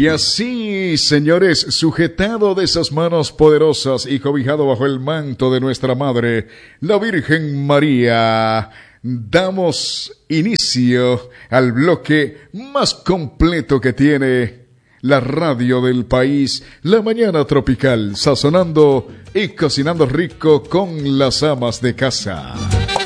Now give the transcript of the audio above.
Y así, señores, sujetado de esas manos poderosas y cobijado bajo el manto de nuestra Madre, la Virgen María, damos inicio al bloque más completo que tiene la radio del país, La Mañana Tropical, sazonando y cocinando rico con las amas de casa.